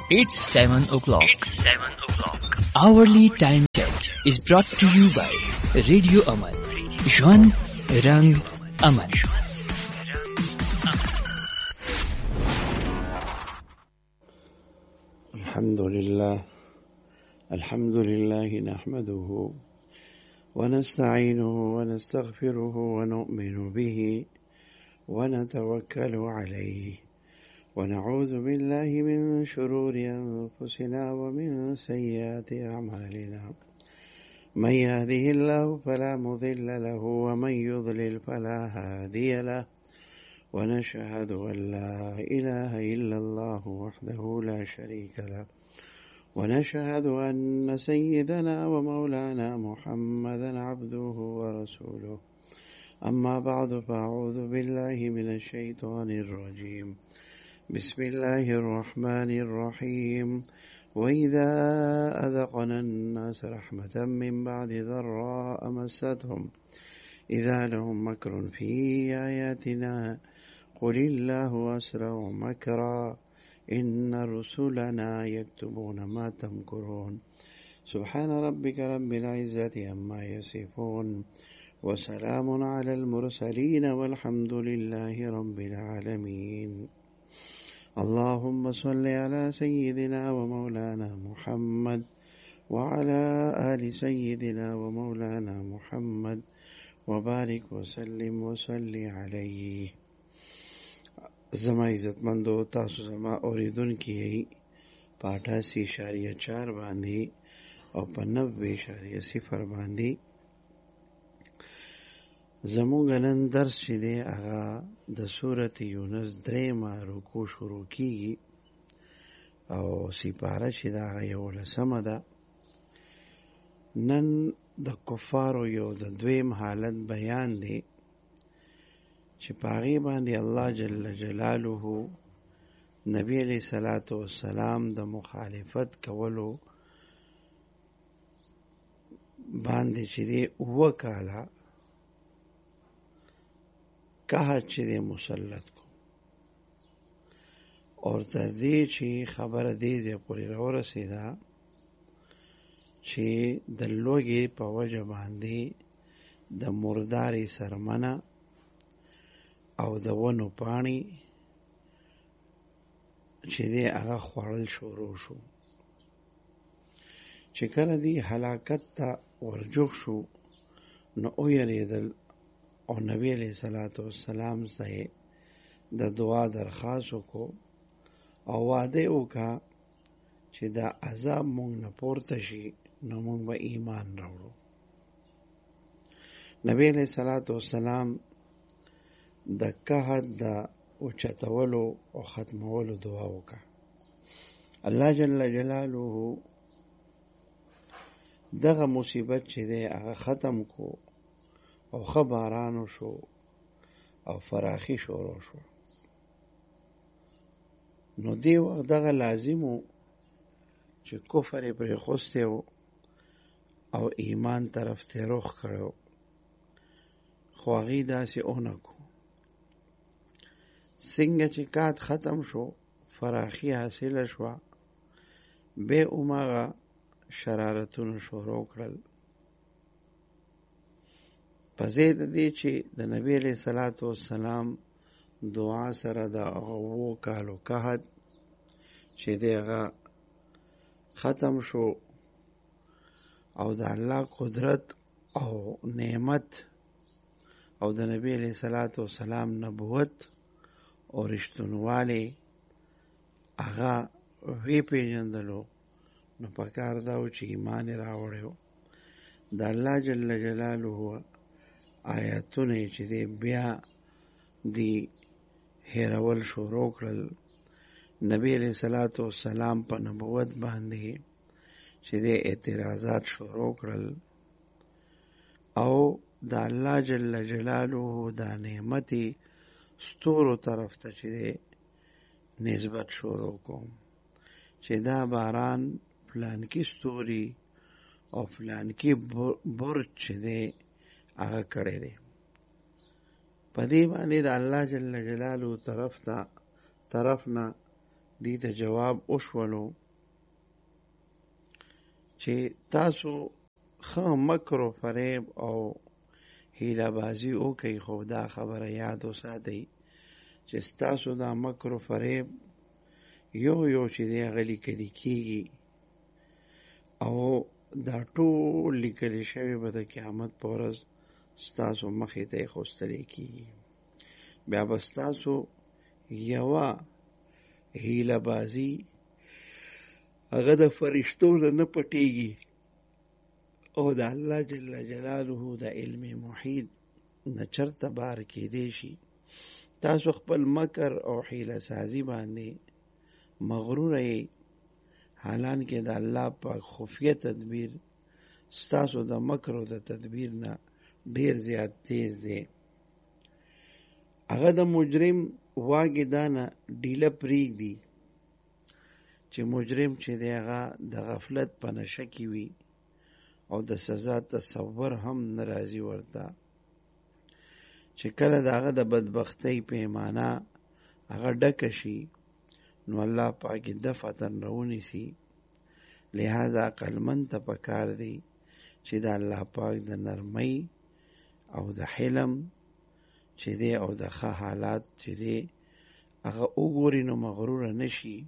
It's 7 o'clock. Hourly time check is brought to you by Radio Aman. Jwan Rang Aman. الحمد لله نحمده ونستعينه ونستغفره ونؤمن به ونتوكل عليه ونعوذ بالله من شرور أنفسنا ومن سيئات أعمالنا من يهده الله فلا مضل له ومن يضلل فلا هادي له ونشهد أن لا إله إلا الله وحده لا شريك له ونشهد أن سيدنا ومولانا محمدا عبده ورسوله أما بعد فأعوذ بالله من الشيطان الرجيم بسم الله الرحمن الرحيم وإذا أذقنا الناس رحمة من بعد ضراء مستهم إذا لهم مكر في آياتنا قل الله أسرع مكرا إن رسلنا يكتبون ما تمكرون سبحان ربك رب العزة عما يصفون وسلام على المرسلين والحمد لله رب العالمين اللهم صل على سيدنا ومولانا محمد وعلى آل سيدنا ومولانا محمد وبارك وسلم وصل عليه. زما عزتمندو تاسو زما اوریدونکي په 88.4 باندې او په 90.0 باندې زموږ نن درس چې دی هغه د سورة یونس 3 رکوع شروع کیږي او سپاره چې دا هغه 11 ده. نن د کفارو یو د دویم حالت بیان دی چې پاغي باندې الله جل جلاله نبی علیہ الصلوۃ والسلام د مخالفت کولو باندې چې دی وکاله کہا چې دی مسلط کو اور تر دې چې خبره دې پورې راورسېده چې د لوږې په وجه باندې د مرداري سرمنه او د ونو پاڼې چې دی هغه خوړل شروع شو. چې کله دی هلاکت ته ورجوخ شو نو ویریدل او نبی علیہ الصلوۃ والسلام سره د دعا درخواست وکړو او وعده وکړه چې دا عذاب مونږ نه پورته شي نو مونږ به ایمان راوړو. نبی علیہ الصلوۃ والسلام د قحط د اوچتولو او ختمولو دعا وکړه. الله جل جلاله دغه مصیبت چې دی هغه ختم کو او خبرانو شو او فراخي شروع شو. نو دی وخت دغه لازمو چې کفر پر خوسته او ایمان طرف ته رخ کړو خو هغه داسې اونکو. څنګه چې کات ختم شو فراخي حاصل شو به عمره شرارتونو شروع کړل. پزید دی چې د نبی علیہ الصلوۃ والسلام دعا سره د هغه کالو قحط چې دغه ختم شو او د الله قدرت او نعمت او د نبی علیہ الصلوۃ والسلام نبوت او رښتونوالی هغه وی پیژندلو نو پکار دا و چې ایمان راوړیو. د الله جل جلاله آیاتونه چې دی بیا دی هیرول شروع کړل. نبی علیہ الصلوۃ والسلام په نبوت باندې چې دی اعتراضات شروع کړل او د الله جل جلاله دا نعمتي ستورو طرف ته چې دی نسبت شروع کوم چې دا باران فلان کی ستوري او فلان کی برج چې دی هغه کړی دی. په دې باندې د الله جل جلاله طرف نه دې ته جواب وشولو چې تاسو ښه مکر و فریب او هیله بازی وکئ، خو دا خبره یاد وساتئ چې ستاسو دا مکر و فریب یو چې دی هغه لیکلی کېږي او دا ټول لیکلی شوی به د قیامت په ورځ ستاسو مخې ته ایښودلی کېږي. بیا به ستاسو یوه هیله بازی هغه د فرشتو نه پټېږي او د الله جل جلاله د علم محیط نه چرته بار کېدی شي. تاسو خپل مکر او حیله سازی باندې مغرور یې، حالان کې د الله پاک خفیه تدبیر ستاسو د مکر او د تدبیر نه ډیر زیات تیز دی. هغه د مجرم واګې دانه ډیله پرېږدي چې مجرم چې دی هغه د غفلت په نشه کې وي او د سزا تصور هم ناراضي ورته، چې کله د هغه د بدبختۍ پیمانه هغه ډکه شي نو الله پاک دفعتن راونیسي. لہذا عقلمند ته پکار دی چې د الله پاک د نرمۍ او د حلم چې دی او د ښه حالات چې دی هغه وګوري نو مغرور نشي.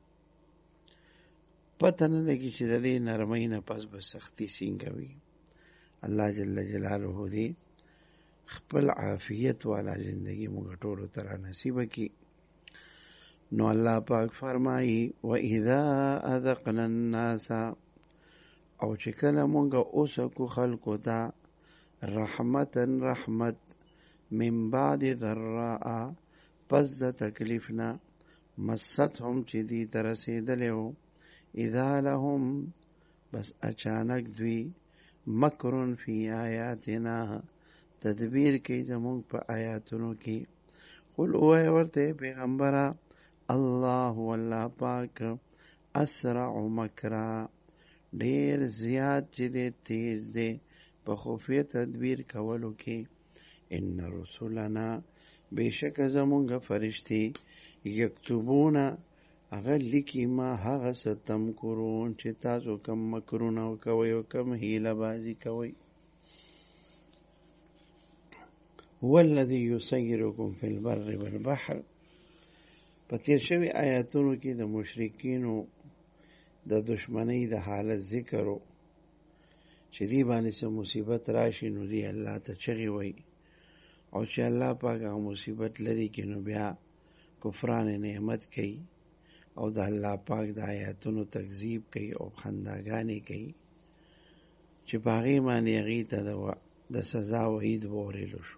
پته نه لګي چې د دې نرمۍ نه پس به سختي څنګه وي. الله جل جلاله دې خپل عافیت والا زندگی موږ ټولو ته را نصیب کړي. نو الله پاک فرمایي وَإِذَا أَذَقْنَا النَّاسَ، او چې کله موږ اوسکو خلکو ته رحمتن رحمت من بعد ضراء پس د تکلیف نه مستهم چې دی ته رسېدلی و، اذا لهم بس اچانک دوی مکرون فی آیاتنا تدبیر کوي زمونږ په آیاتونو کې. قل ووایه ورته پیغمبره الله والله پاک اسرع مکرا ډیر زیات چې دی تیز دی په خفیه تدبیر کولو کې. ان رسولنا بشک زمونږ فرشتي یکتبونه هغه لیکي ما هغه څه تمکرون چې تاسو کم مکرونه کوئ او کم هیله بازي کوئ. هو الذي يسيركم في البر والبحر. په تیر شوي آیاتونو کې د مشرکینو د دشمنۍ د حالت ذکر و چې دی باندې څه مصیبت راشي نو دی الله ته چغې وایي، او چې الله پاک هغه مصیبت لري کې نو بیا کفران نعمت کوي او د الله پاک د آیاتونو تکذیب کوي او خنداګانې کوي چې په هغې باندې هغې ته د سزا وعید وورېلو شو.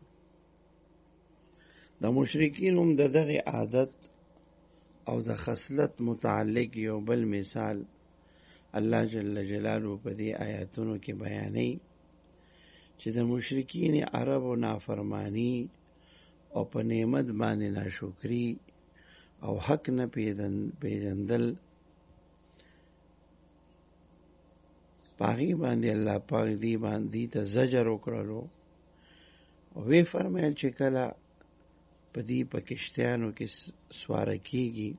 د مشرکین هم د دغې عادت او د خصلت متعلق یو بل مثال الله جل جلاله په دې آیاتونو کې بیانوي چې د مشرکین عربو نافرمانی او په نعمت باندې ناشکری او حق نه پیژندل پاغي باندې الله پاک دی باندې ته زجر وکړلو او وی فرمایل چې کله په دې پکشتیانو کې سوار کیږي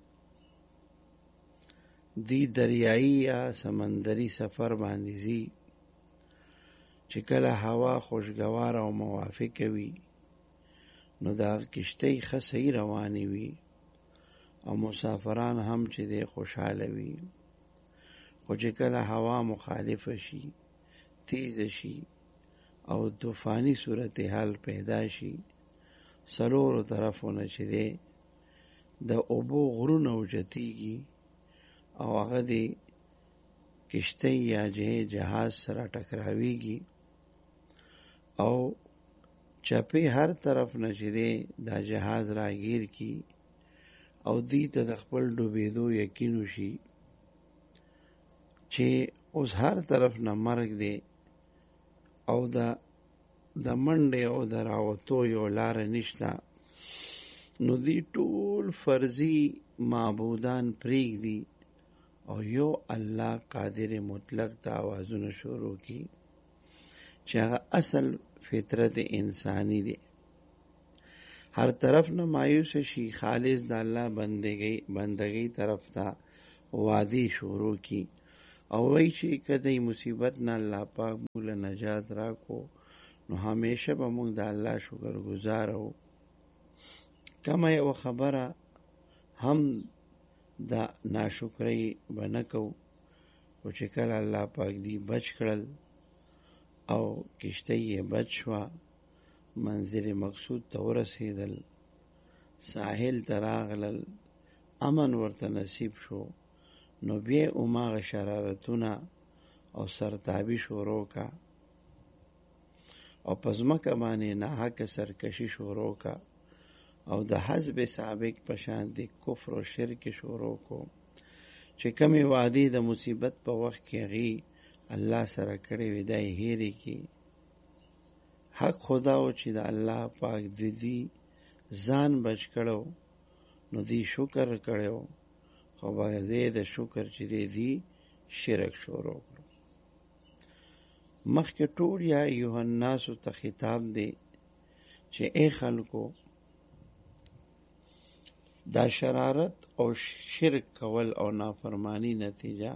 دی دریایی یا سمندري سفر باندې زی چې کله هوا خوشگوار او موافق وي نو دا کشتی ښه صحیح روانې وي او مسافران هم چې دی خوشحاله وي. خو چې کله هوا مخالفه شي، تیز شي او طوفانی صورتحال پیدا شي، څلورو طرفونه چې دی د اوبو غرونه اوچتېږي او هغه د کشتی یا جهاز سره ټکراویږي او چپې هر طرف نه چې دی دا جهاز راگیر کی او دی ته د خپل ډوبېدو یقین وشي چې اوس هر طرف نه مرګ دی او د منډې او د راوتو یو لاره نشته، نو دی ټول فرضي معبودان پرېږدي او یو الله قادر مطلق ته آوازونه شروع کی چې هغه اصل فطرت انسانی دی. هر طرف نه مایوس شي، خالص د الله بندګۍ طرف ته وادي شروع کی او وای چې کدی مصیبت نه الله پاک موږ نجات راکو نو همیشه به موږ د الله شکر گزار او کما یو خبره هم د ناشکری بنکو او چې کله الله پاک دی بچ کړل او کشته یې بچ شوه، منزل مقصود ته ورسېدل، ساحل ته راغلل، امن ورته نصیب شو، نو بیا هماغه شرارتونه او سرتابي شروع کا او په ځمکه باندې ناحقه سرکشي شروع کا او د حزب سابق په شان د کفر او شرک شروع کو چې کمی وعدې د مصیبت په وخت کې غي الله سره کړي ودای هېری کی. حق خدا او چې د الله پاک دی ځان بچ کړو نو دی شکر کړو، خو باید د شکر چې دی شرک شروع کړو. مخکې ټول یا ایها الناس ته خطاب دی چې اے خلکو دا شرارت او شرک کول او نافرمانی نتیجه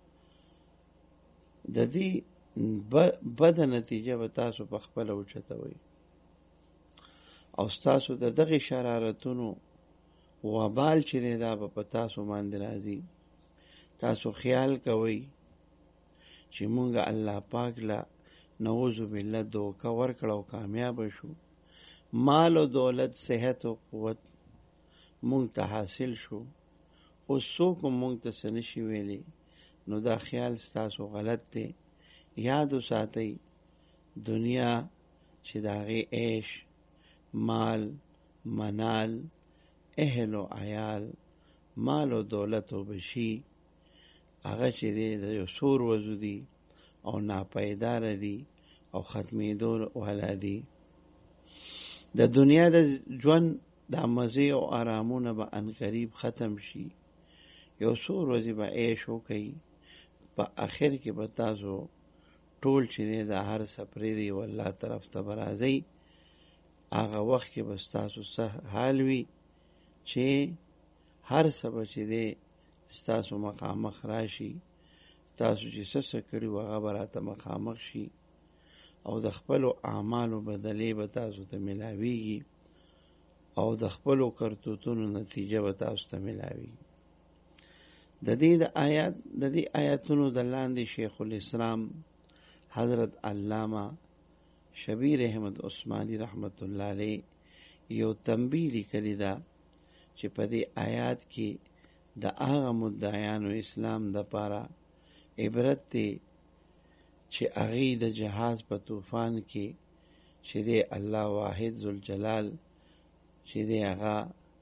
د دې بد نتیجه به تاسو په خپل اوچتوي او تاسو د دغه شرارتونو وبال چې دا په تاسو باندې راځي. تاسو خیال کوئ چې مونږ الله پاک لا نعوذ بالله دوکه ورکړو او کامیاب شو، مال او دولت، صحت او قوت مونږ ته حاصل شو، او څوک مونږ ته څه نشي ویلی، نو دا خیال ستاسو غلط دی. یاد وساتئ دنیا چې د هغې عیش، مال، منال، اهل و عیال، مال و دولت و بشي هغه چې دی د یو سور وضو دی او ناپایدار دی او ختمېدو والا دی. د دنیا د ژوند دا مزې او آرامونه به عنقریب ختم شي، یو څو ورځې به عیش وکئ، په آخر کې به تاسو ټول چې دی د هر څه پرېږدئ او الله طرف ته به راځئ. هغه وخت کې به ستاسو څه حال وي چې هر څه به چې دی ستاسو مخامخ راشي، تاسو چې څه کړي وو هغه به راته مخامخ شي او د خپلو اعمالو بدلې به تاسو ته ملاویږي او د خپلو کرتوتونو نتیجه به تاسو ته ملاویږي. د دې آیاتونو د لاندې شیخ الاسلام حضرت علامه شبیر احمد عثماني رحمت الله علیه یو تنبیه لیکلی ده چې په دې آیات کې د هغه مدعیانو اسلام د پاره عبرت دی چې هغې د جهاز په طوفان کې چې دی الله واحد ذوالجلال چې دی هغه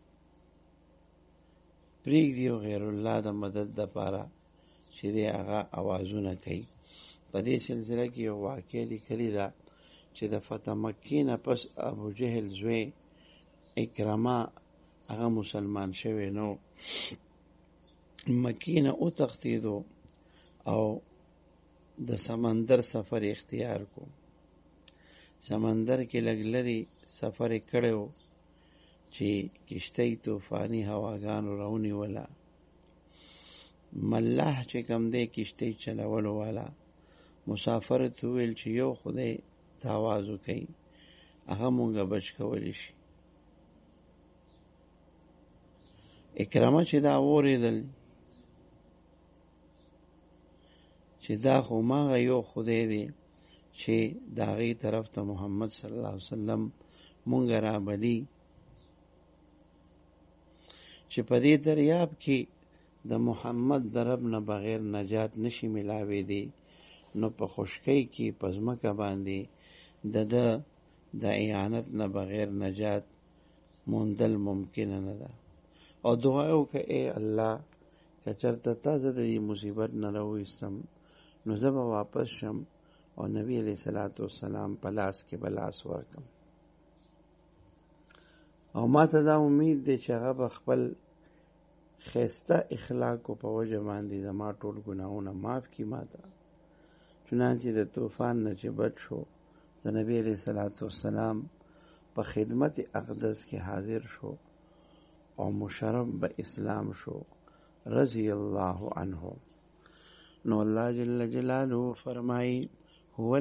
پرېږدي او غیر الله د مدد د پاره چې دی هغه اوازونه کوي. په دې سلسله کې یو واقع لیکلی ده چې د فتح مکې نه پس ابو جهل زوی اکرمه هغه مسلمان شوی نو، مکې نه وتښتېدو او د سمندر سفر اختیار کو. سمندر کې لږ لرې سفر یې کړی و چې کشتۍ طوفاني هواګانو راونیوله. ملاح چې کوم دی کشتۍ چلولو والا مسافر ته وویل چې یو خدای ته آواز وکئ، هغه مونږه بچ کولی شي. اکرمه چې دا واورېدل چې دا خو ماغه یو خدای دی چې د هغې طرف ته محمد صلی الله علیه وسلم مونږ رابلي، چې په دې دریاب کې د محمد د رب نه بغیر نجات نشي ملاوېدی، نو په خشکۍ کې په ځمکه باندې د اعانت نه بغیر نجات موندل ممکن نه ده. او دعا وکړه ای الله که چېرته تا زه د دې مصیبت نه راوایستم نو زه به واپس شم او نبی علیه صلات وسلام په لاس کې به لاس ورکم. او ما ته دا امید دی چې هغه به خپل ښایسته اخلاقو په وجه باندې زما ټول ګناهونه معاف کړي ما ته. چنانچې د طوفان نه چې بچ شو، د نبی علیه صلات وسلام په خدمت اقدس کې حاضر شو او مشرف به اسلام شو رضی الله عنه. نو الله جل جلاله فرمایي